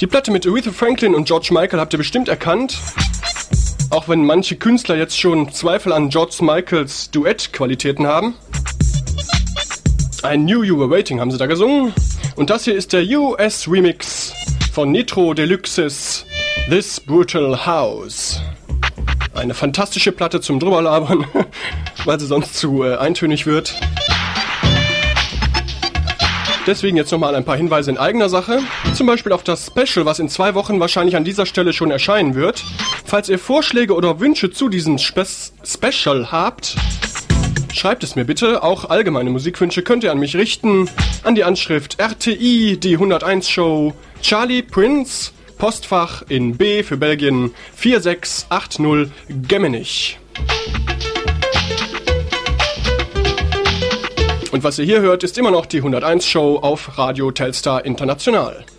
Die Platte mit Aretha Franklin und George Michael habt ihr bestimmt erkannt. Auch wenn manche Künstler jetzt schon Zweifel an George Michaels Duettqualitäten haben. I Knew You Were Waiting haben sie da gesungen. Und das hier ist der US-Remix von Nitro Deluxes This Brutal House. Eine fantastische Platte zum Drüberlabern, weil sie sonst zu eintönig wird. Deswegen jetzt nochmal ein paar Hinweise in eigener Sache. Zum Beispiel auf das Special, was in 2 Wochen wahrscheinlich an dieser Stelle schon erscheinen wird. Falls ihr Vorschläge oder Wünsche zu diesem Special habt, schreibt es mir bitte. Auch allgemeine Musikwünsche könnt ihr an mich richten. An die Anschrift RTI, die 101 Show, Charlie Prince, Postfach in B für Belgien 4680 Gemmenich. Und was ihr hier hört, ist immer noch die 101 Show auf Radio Telstar International.